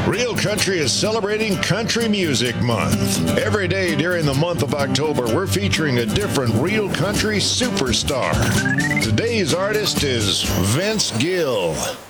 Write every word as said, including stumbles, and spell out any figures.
Real Country is celebrating Country Music Month. Every day during the month of October, we're featuring a different Real Country superstar. Today's artist is Vince Gill.